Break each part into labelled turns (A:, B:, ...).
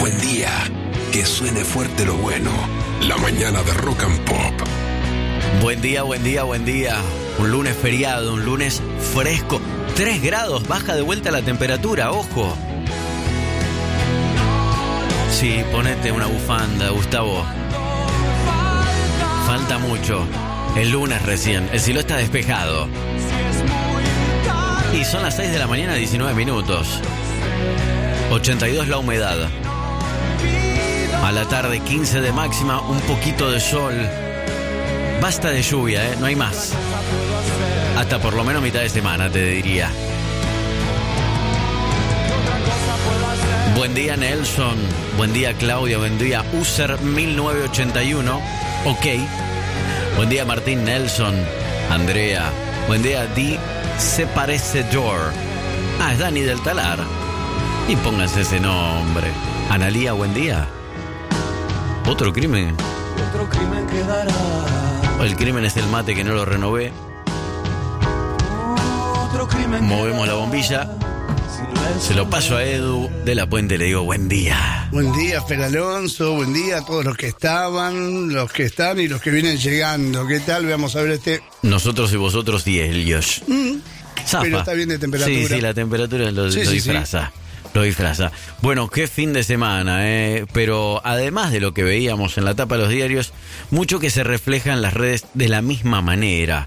A: buen día. Que suene fuerte lo bueno. La mañana de Rock and Pop.
B: Buen día, buen día, buen día. Un lunes feriado, un lunes fresco. 3 grados, baja de vuelta la temperatura, ojo. Sí, ponete una bufanda, Gustavo. Falta mucho. El lunes recién, el cielo está despejado. Y son las 6 de la mañana, 19 minutos. 82 la humedad. A la tarde, 15 de máxima, un poquito de sol. Basta de lluvia, no hay más. Hasta por lo menos mitad de semana, te diría. Buen día, Nelson. Buen día, Claudia. Buen día, User 1981. Ok. Buen día, Martín Nelson. Andrea. Buen día, Di Se Parece Dor. Ah, es Dani del Talar. Y pónganse ese nombre. Analía, buen día. ¿Otro crimen?
C: Otro crimen quedará.
B: El crimen es el mate que no lo renové.
C: Otro crimen
B: Movemos la bombilla. Se lo paso a Edu de la Puente, le digo buen día.
D: Buen día, Fer Alonso, buen día a todos los que estaban, los que están y los que vienen llegando. ¿Qué tal? Vamos a ver este...
B: Nosotros y vosotros y ellos. Zafa.
D: Pero está bien de temperatura.
B: Sí, la temperatura lo disfraza. Lo disfraza. Bueno, qué fin de semana, pero además de lo que veíamos en la tapa de los diarios, mucho que se refleja en las redes de la misma manera.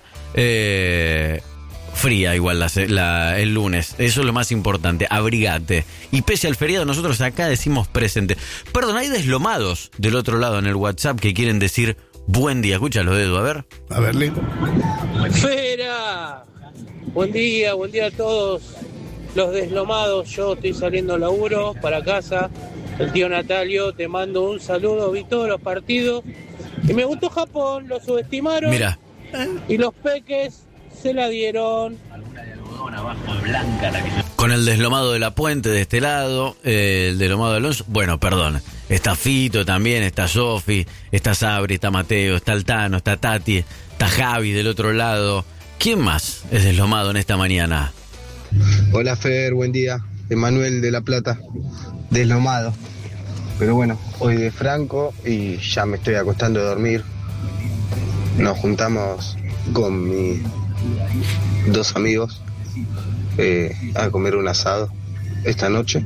B: Fría igual el lunes, eso es lo más importante, abrigate. Y pese al feriado nosotros acá decimos presente. Perdón, hay deslomados del otro lado en el WhatsApp que quieren decir buen día. Escúchalo, Edu, a ver.
D: A verle.
E: Fera, buen día a todos los deslomados. Yo estoy saliendo al laburo para casa. El tío Natalio, te mando un saludo. Vi todos los partidos y me gustó Japón, lo subestimaron.
B: Mira.
E: Y los peques se la dieron.
B: Con el deslomado de la Puente de este lado, el deslomado de Alonso. Bueno, perdón. Está Fito también, está Sofi, está Sabri, está Mateo, está Altano, está Tati, está Javi del otro lado. ¿Quién más es deslomado en esta mañana?
F: Hola Fer, buen día. Emanuel de La Plata, deslomado. Pero bueno, hoy de Franco y ya me estoy acostando a dormir. Nos juntamos con mis 2 amigos a comer un asado esta noche.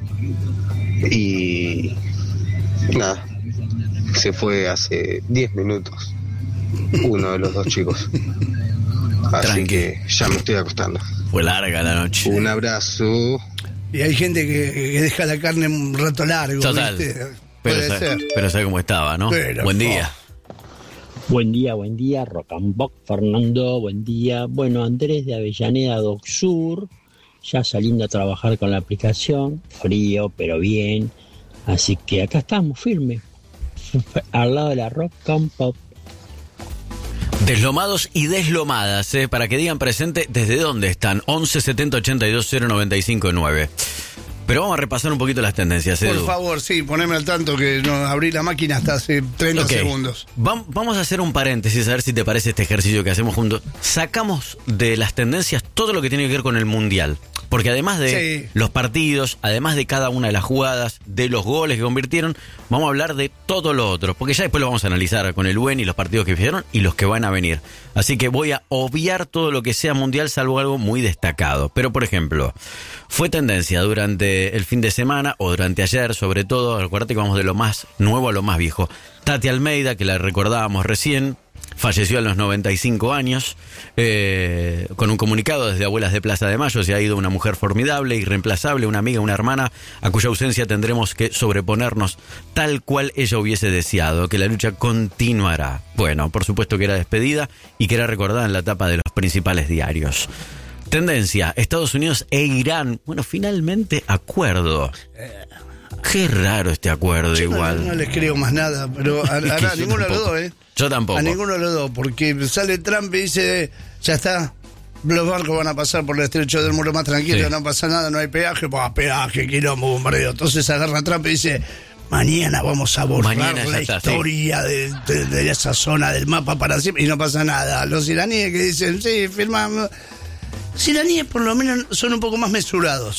F: Y nada, se fue hace 10 minutos uno de los 2 chicos. Así que ya me estoy acostando.
B: Fue larga la noche.
F: Un abrazo.
D: Y hay gente que deja la carne un rato largo.
B: Total.
D: ¿Viste?
B: Pero sabe cómo estaba, ¿no?
D: Pero,
B: buen día.
G: Buen día, Rock and Pop, Fernando, buen día. Bueno, Andrés de Avellaneda, Doc Sur, ya saliendo a trabajar con la aplicación, frío, pero bien. Así que acá estamos, firmes, al lado de la Rock and Pop.
B: Deslomados y deslomadas, para que digan presente desde dónde están. 11 70 82 095 9. Pero vamos a repasar un poquito las tendencias, Edu.
D: Por favor, sí, poneme al tanto que no abrí la máquina hasta hace 30 segundos.
B: Vamos a hacer un paréntesis, a ver si te parece este ejercicio que hacemos juntos. Sacamos de las tendencias todo lo que tiene que ver con el Mundial. Porque además de los partidos, además de cada una de las jugadas, de los goles que convirtieron, vamos a hablar de todo lo otro. Porque ya después lo vamos a analizar con el buen y los partidos que hicieron y los que van a venir. Así que voy a obviar todo lo que sea mundial, salvo algo muy destacado. Pero, por ejemplo, fue tendencia durante el fin de semana, o durante ayer, sobre todo, acuérdate que vamos de lo más nuevo a lo más viejo. Tati Almeida, que la recordábamos recién, falleció a los 95 años, con un comunicado desde Abuelas de Plaza de Mayo. Se ha ido una mujer formidable, irreemplazable, una amiga, una hermana, a cuya ausencia tendremos que sobreponernos tal cual ella hubiese deseado, que la lucha continuará. Bueno, por supuesto que era despedida y que era recordada en la tapa de los principales diarios. Tendencia, Estados Unidos e Irán. Bueno, finalmente acuerdo. Qué raro este acuerdo. Yo igual.
D: No les creo más nada, pero a ninguno de los dos,
B: Yo tampoco.
D: A ninguno de los dos, porque sale Trump y dice, ya está, los barcos van a pasar por el estrecho del Muro más tranquilo, no pasa nada, no hay peaje, pues peaje, quilombo, bombardeo. Entonces agarra Trump y dice, mañana vamos a borrar la historia de esa zona del mapa para siempre, y no pasa nada. Los iraníes que dicen, sí, firmamos. Los iraníes por lo menos son un poco más mesurados.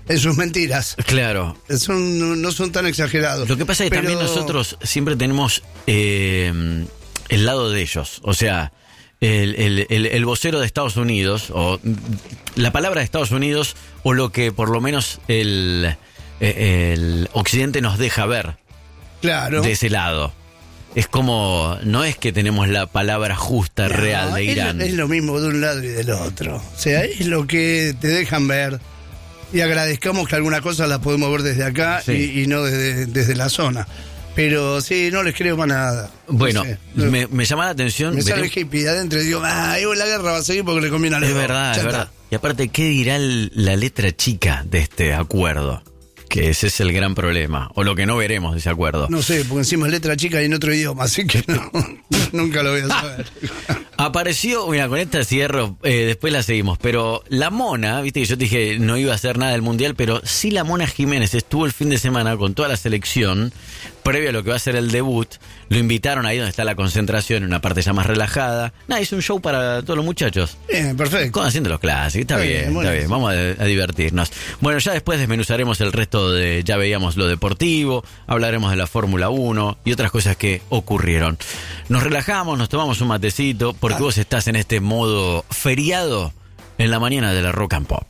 D: en sus mentiras.
B: Claro.
D: No son tan exagerados.
B: Lo que pasa es que también nosotros siempre tenemos el lado de ellos. O sea, el vocero de Estados Unidos, o la palabra de Estados Unidos, o lo que por lo menos el Occidente nos deja ver.
D: Claro.
B: De ese lado. Es como, no es que tenemos la palabra justa, real de Irán.
D: Es lo mismo de un lado y del otro. O sea, es lo que te dejan ver. Y agradezcamos que algunas cosas las podemos ver desde acá, sí, y no desde la zona. Pero sí, no les creo más nada.
B: Bueno,
D: no sé,
B: me llama la atención.
D: Me sale hippie de adentro y digo, la guerra va a seguir porque le conviene a los
B: dos. Es verdad. Y aparte, ¿qué dirá la letra chica de este acuerdo? Que ese es el gran problema, o lo que no veremos de ese acuerdo.
D: No sé, porque encima es letra chica y en otro idioma, así que nunca lo voy a saber.
B: Apareció, mira, con esta cierro, después la seguimos, pero la Mona, viste que yo te dije no iba a hacer nada del Mundial, pero sí la Mona Jiménez estuvo el fin de semana con toda la selección, previo a lo que va a ser el debut, lo invitaron ahí donde está la concentración, en una parte ya más relajada. Hizo un show para todos los muchachos.
D: Bien, perfecto.
B: Haciendo los clásicos, está bien, vamos a divertirnos. Bueno, ya después desmenuzaremos el resto ya veíamos lo deportivo, hablaremos de la Fórmula 1 y otras cosas que ocurrieron. Nos relajamos, nos tomamos un matecito, porque vos estás en este modo feriado en la mañana de la Rock and Pop.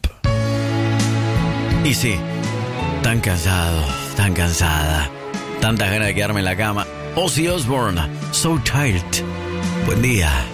B: Y sí, tan cansado, tan cansada, tantas ganas de quedarme en la cama. Ozzy Osbourne, So Tired. Buen día.